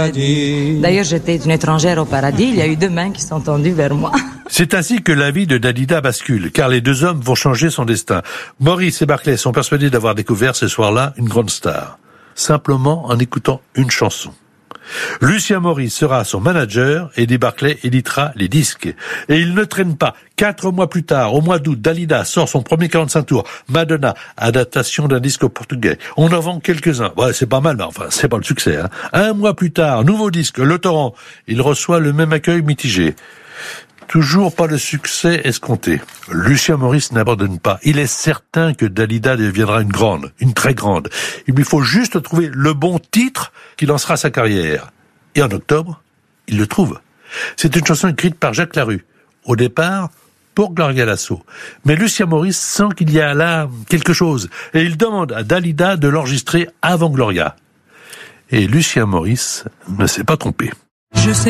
D'ailleurs, j'étais une étrangère au paradis, il y a eu 2 mains qui sont tendues vers moi. C'est ainsi que la vie de Dalida bascule, car les 2 hommes vont changer son destin. Maurice et Barclay sont persuadés d'avoir découvert ce soir-là une grande star, simplement en écoutant une chanson. Lucien Maurice sera son manager et Eddie Barclay éditera les disques. Et il ne traîne pas. 4 mois plus tard, au mois d'août, Dalida sort son premier 45 tours. Madonna, adaptation d'un disque portugais. On en vend quelques-uns. Ouais, c'est pas mal, mais enfin, c'est pas le succès. 1 mois plus tard, nouveau disque, Le Torrent. Il reçoit le même accueil mitigé. Toujours pas le succès escompté. Lucien Maurice n'abandonne pas. Il est certain que Dalida deviendra une très grande. Il lui faut juste trouver le bon titre qui lancera sa carrière. Et en octobre, il le trouve. C'est une chanson écrite par Jacques Larue. Au départ, pour Gloria Lasso. Mais Lucien Maurice sent qu'il y a là quelque chose. Et il demande à Dalida de l'enregistrer avant Gloria. Et Lucien Maurice ne s'est pas trompé. Je sais